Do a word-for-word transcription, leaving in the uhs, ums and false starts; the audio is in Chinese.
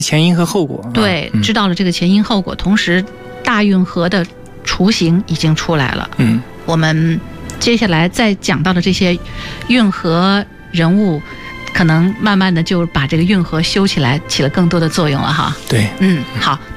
前因和后果。 对， 嗯、 知道了这个前因后果，同时大运河的雏形已经出来了。 嗯， 我们接下来再讲到的这些运河人物，可能慢慢的就把这个运河修起来起了更多的作用了哈。 对， 嗯，好。